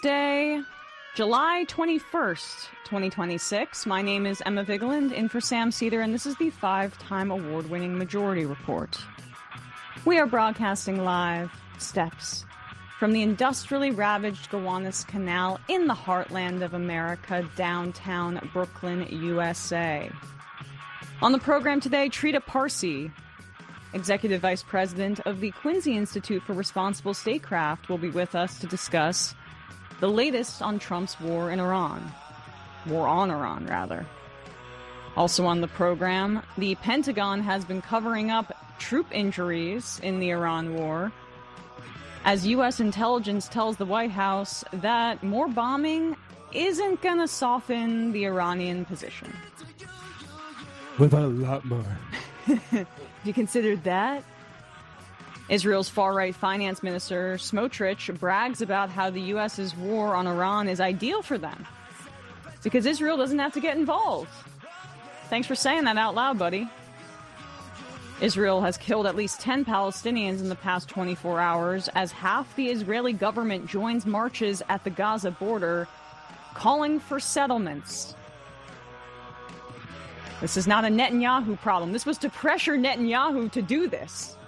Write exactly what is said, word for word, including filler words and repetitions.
Day, July twenty-first, twenty twenty-six. My name is Emma Vigeland, in for Sam Cedar, and this is the five-time award-winning Majority Report. We are broadcasting live, steps, from the industrially ravaged Gowanus Canal in the heartland of America, downtown Brooklyn, U S A. On the program today, Trita Parsi, Executive Vice President of the Quincy Institute for Responsible Statecraft, will be with us to discuss the latest on Trump's war in Iran. War on Iran, rather. Also on the program, the Pentagon has been covering up troop injuries in the Iran war, as U S intelligence tells the White House that more bombing isn't going to soften the Iranian position. With a lot more. Have you considered that? Israel's far-right finance minister, Smotrich, brags about how the U S's war on Iran is ideal for them, because Israel doesn't have to get involved. Thanks for saying that out loud, buddy. Israel has killed at least ten Palestinians in the past twenty-four hours, as half the Israeli government joins marches at the Gaza border, calling for settlements. This is not a Netanyahu problem. This was to pressure Netanyahu to do this.